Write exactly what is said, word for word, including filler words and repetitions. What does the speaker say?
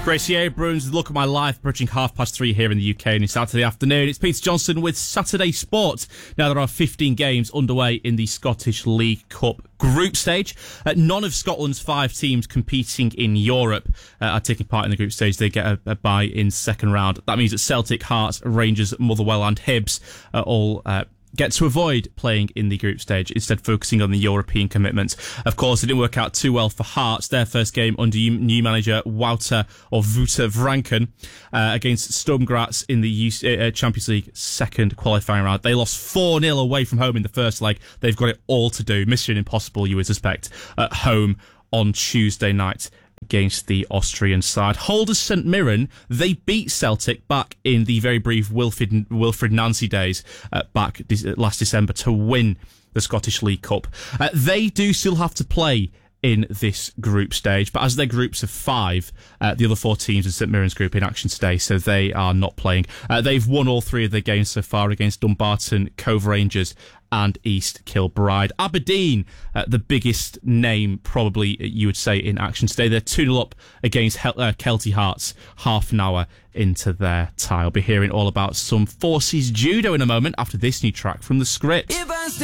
Gracie Abrams, Look at My Life, approaching half past three here in the U K on a Saturday afternoon. It's Peter Johnson with Saturday Sport. Now, there are fifteen games underway in the Scottish League Cup group stage. Uh, none of Scotland's five teams competing in Europe uh, are taking part in the group stage. They get a, a bye in second round. That means that Celtic, Hearts, Rangers, Motherwell and Hibs are all uh, get to avoid playing in the group stage, instead focusing on the European commitments. Of course, it didn't work out too well for Hearts. Their first game under new manager Wouter or Wouter Vranken uh, against Sturm Graz in the U- uh, Champions League second qualifying round. They lost four nil away from home in the first leg. They've got it all to do. Mission impossible, you would suspect, at home on Tuesday night against the Austrian side. Holders St Mirren, they beat Celtic back in the very brief Wilfred, Wilfred Nancy days uh, back this, uh, last December to win the Scottish League Cup. Uh, they do still have to play in this group stage, but as their groups of five, uh, the other four teams in St Mirren's group in action today, so they are not playing. Uh, they've won all three of their games so far against Dumbarton, Cove Rangers and East Kilbride. Aberdeen, uh, the biggest name probably you would say in action today. They're two nil up against Hel- uh, Kelty Hearts half an hour into their tie. I'll be hearing all about some Forces judo in a moment after this new track from The Script.